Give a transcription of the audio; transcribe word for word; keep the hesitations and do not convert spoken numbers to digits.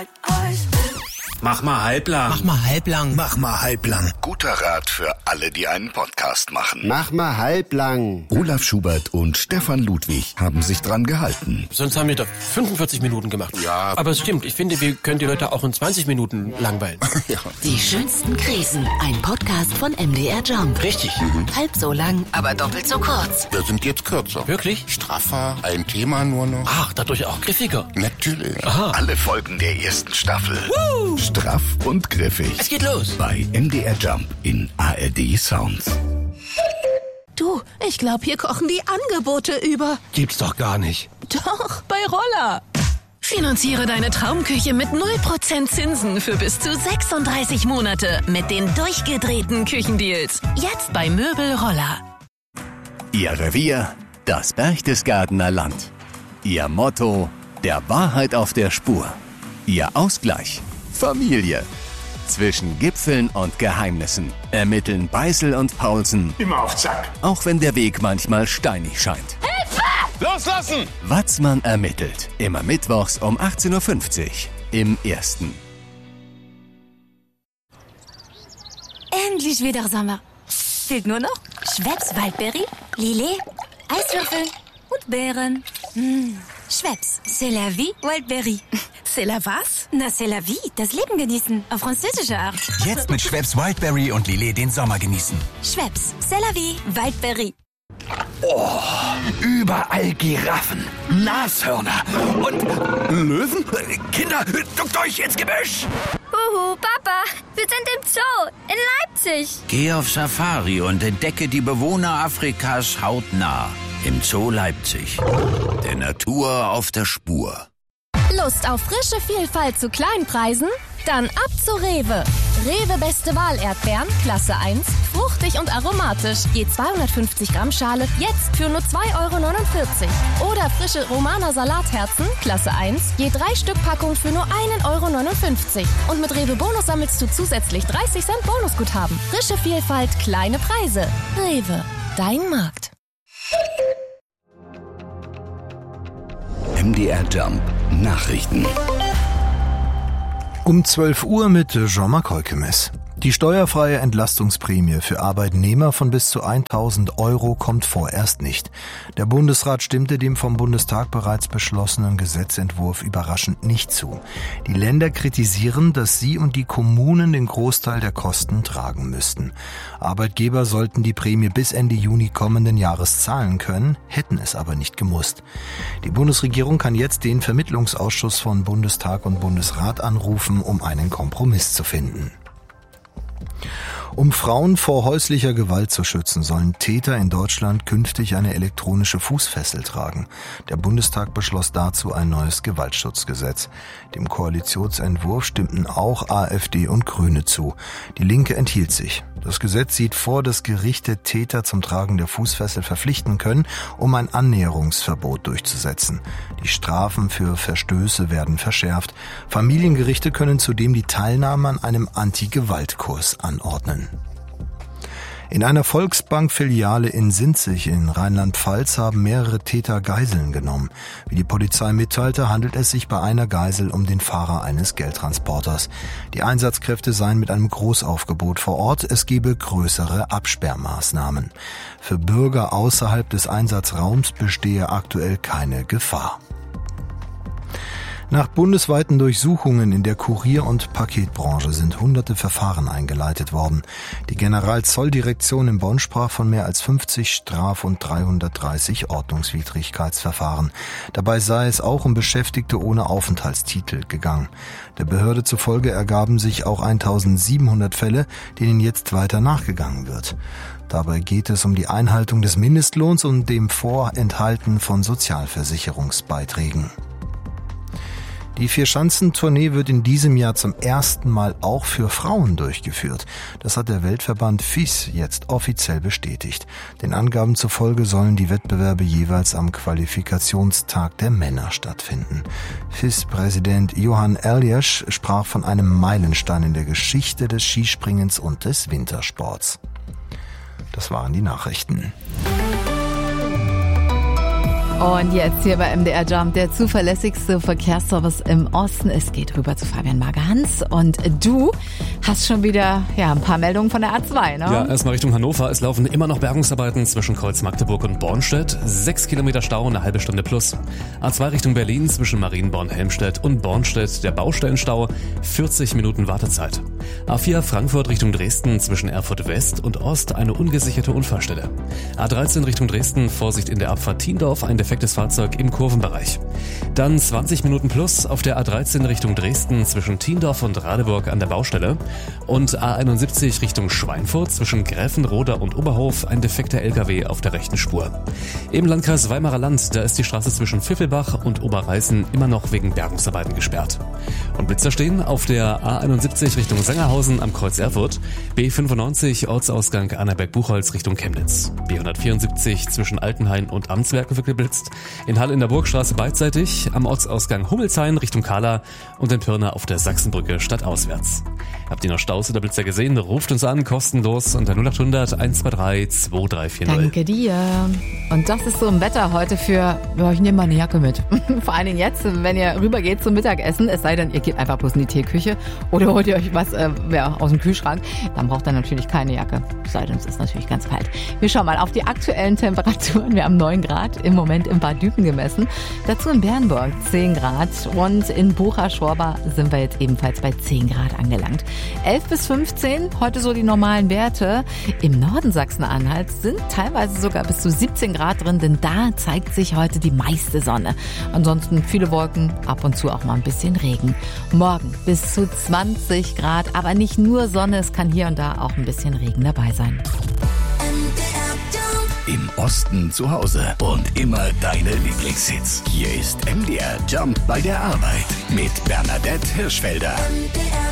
White Eyes. Mach mal halblang. Mach mal halblang. Mach mal halblang. Guter Rat für alle, die einen Podcast machen. Mach mal halblang. Olaf Schubert und Stefan Ludwig haben sich dran gehalten. Sonst haben wir doch fünfundvierzig Minuten gemacht. Ja. Aber es stimmt, ich finde, wir können die Leute auch in zwanzig Minuten langweilen. Ja. Die schönsten Krisen. Ein Podcast von M D R Jump. Richtig. Mhm. Halb so lang, aber doppelt so kurz. Wir sind jetzt kürzer. Wirklich? Straffer, ein Thema nur noch. Ach, dadurch auch griffiger. Natürlich. Aha. Alle Folgen der ersten Staffel. Woo! Straff und griffig. Es geht los. Bei M D R Jump in A R D Sounds. Du, ich glaube, hier kochen die Angebote über. Gibt's doch gar nicht. Doch, bei Roller. Finanziere deine Traumküche mit null Prozent Zinsen für bis zu sechsunddreißig Monate mit den durchgedrehten Küchendeals. Jetzt bei Möbel Roller. Ihr Revier, das Berchtesgadener Land. Ihr Motto, der Wahrheit auf der Spur. Ihr Ausgleich, Familie. Zwischen Gipfeln und Geheimnissen ermitteln Beißel und Paulsen. Immer auf Zack. Auch wenn der Weg manchmal steinig scheint. Hilfe! Loslassen! Watzmann ermittelt. Immer mittwochs um achtzehn Uhr fünfzig im Ersten. Endlich wieder Sommer. Fehlt nur noch Schweppes Waldbeere, Lillet, Eiswürfel und Beeren. Mmh. Schweppes, c'est la vie, Wildberry. C'est la was? Na, c'est la vie, das Leben genießen, auf französische Art. Jetzt mit Schweppes Wildberry und Lillet den Sommer genießen. Schweppes, c'est la vie, Wildberry. Oh, überall Giraffen, Nashörner und Löwen. Kinder, duckt euch ins Gebüsch. Huhu, Papa, wir sind im Zoo in Leipzig. Geh auf Safari und entdecke die Bewohner Afrikas hautnah. Im Zoo Leipzig. Der Natur auf der Spur. Lust auf frische Vielfalt zu Kleinpreisen? Dann ab zu Rewe. Rewe Beste Wahl Erdbeeren, Klasse eins, fruchtig und aromatisch. Je zweihundertfünfzig Gramm Schale, jetzt für nur zwei Euro neunundvierzig. Oder frische Romana Salatherzen, Klasse eins, je drei Stück Packung für nur einen Euro neunundfünfzig. Und mit Rewe Bonus sammelst du zusätzlich dreißig Cent Bonusguthaben. Frische Vielfalt, kleine Preise. Rewe, dein Markt. M D R Jump Nachrichten. Um zwölf Uhr mit Jean-Marc Heukemes. Die steuerfreie Entlastungsprämie für Arbeitnehmer von bis zu tausend Euro kommt vorerst nicht. Der Bundesrat stimmte dem vom Bundestag bereits beschlossenen Gesetzentwurf überraschend nicht zu. Die Länder kritisieren, dass sie und die Kommunen den Großteil der Kosten tragen müssten. Arbeitgeber sollten die Prämie bis Ende Juni kommenden Jahres zahlen können, hätten es aber nicht gemusst. Die Bundesregierung kann jetzt den Vermittlungsausschuss von Bundestag und Bundesrat anrufen, um einen Kompromiss zu finden. Um Frauen vor häuslicher Gewalt zu schützen, sollen Täter in Deutschland künftig eine elektronische Fußfessel tragen. Der Bundestag beschloss dazu ein neues Gewaltschutzgesetz. Dem Koalitionsentwurf stimmten auch AfD und Grüne zu. Die Linke enthielt sich. Das Gesetz sieht vor, dass Gerichte Täter zum Tragen der Fußfessel verpflichten können, um ein Annäherungsverbot durchzusetzen. Die Strafen für Verstöße werden verschärft. Familiengerichte können zudem die Teilnahme an einem Anti-Gewalt-Kurs anordnen. In einer Volksbank-Filiale in Sinzig in Rheinland-Pfalz haben mehrere Täter Geiseln genommen. Wie die Polizei mitteilte, handelt es sich bei einer Geisel um den Fahrer eines Geldtransporters. Die Einsatzkräfte seien mit einem Großaufgebot vor Ort. Es gebe größere Absperrmaßnahmen. Für Bürger außerhalb des Einsatzraums bestehe aktuell keine Gefahr. Nach bundesweiten Durchsuchungen in der Kurier- und Paketbranche sind hunderte Verfahren eingeleitet worden. Die Generalzolldirektion in Bonn sprach von mehr als fünfzig Straf- und dreihundertdreißig Ordnungswidrigkeitsverfahren. Dabei sei es auch um Beschäftigte ohne Aufenthaltstitel gegangen. Der Behörde zufolge ergaben sich auch eintausendsiebenhundert Fälle, denen jetzt weiter nachgegangen wird. Dabei geht es um die Einhaltung des Mindestlohns und dem Vorenthalten von Sozialversicherungsbeiträgen. Die Vierschanzentournee wird in diesem Jahr zum ersten Mal auch für Frauen durchgeführt. Das hat der Weltverband F I S jetzt offiziell bestätigt. Den Angaben zufolge sollen die Wettbewerbe jeweils am Qualifikationstag der Männer stattfinden. F I S-Präsident Johann Eliasch sprach von einem Meilenstein in der Geschichte des Skispringens und des Wintersports. Das waren die Nachrichten. Und jetzt hier bei M D R Jump, der zuverlässigste Verkehrsservice im Osten. Es geht rüber zu Fabian Mager-Hans. Und du hast schon wieder ja, ein paar Meldungen von der A zwei, ne? Ja, erstmal Richtung Hannover. Es laufen immer noch Bergungsarbeiten zwischen Kreuz Magdeburg und Bornstedt. Sechs Kilometer Stau, eine halbe Stunde plus. A zwei Richtung Berlin zwischen Marienborn-Helmstedt und Bornstedt. Der Baustellenstau, vierzig Minuten Wartezeit. A vier Frankfurt Richtung Dresden zwischen Erfurt West und Ost eine ungesicherte Unfallstelle. A dreizehn Richtung Dresden, Vorsicht in der Abfahrt Tiendorf, ein defektes Fahrzeug im Kurvenbereich. Dann zwanzig Minuten plus auf der A dreizehn Richtung Dresden zwischen Tiendorf und Radeburg an der Baustelle. Und A einundsiebzig Richtung Schweinfurt zwischen Gräfenroda und Oberhof ein defekter L K W auf der rechten Spur. Im Landkreis Weimarer Land, da ist die Straße zwischen Pfiffelbach und Oberreißen immer noch wegen Bergungsarbeiten gesperrt. Und Blitzer stehen auf der A einundsiebzig Richtung Sangerhausen am Kreuz Erfurt, B fünfundneunzig Ortsausgang Annaberg-Buchholz Richtung Chemnitz, B hundertvierundsiebzig zwischen Altenhain und Amtswerken wird geblitzt, in Halle in der Burgstraße beidseitig, am Ortsausgang Hummelshain Richtung Kahla und in Pirna auf der Sachsenbrücke stadtauswärts. Habt ihr noch Staus oder Blitzer gesehen? Ruft uns an, kostenlos unter null acht hundert eins zwei drei zwei drei vier null. Danke dir. Und das ist so ein Wetter heute für, ja, ich nehme mal eine Jacke mit. Vor allen Dingen jetzt, wenn ihr rübergeht zum Mittagessen, es sei denn, ihr geht einfach bloß in die Teeküche oder holt ihr euch was äh, ja, aus dem Kühlschrank, dann braucht ihr natürlich keine Jacke. Es sei denn, es ist natürlich ganz kalt. Wir schauen mal auf die aktuellen Temperaturen. Wir haben neun Grad im Moment in Bad Düben gemessen. Dazu in Bernburg zehn Grad und in Bucha-Schorba sind wir jetzt ebenfalls bei zehn Grad angelangt. elf bis fünfzehn, heute so die normalen Werte. Im Norden Sachsen-Anhalts sind teilweise sogar bis zu siebzehn Grad drin, denn da zeigt sich heute die meiste Sonne. Ansonsten viele Wolken, ab und zu auch mal ein bisschen Regen. Morgen bis zu zwanzig Grad, aber nicht nur Sonne, es kann hier und da auch ein bisschen Regen dabei sein. Im Osten zu Hause und immer deine Lieblingshits. Hier ist M D R Jump bei der Arbeit mit Bernadette Hirschfelder.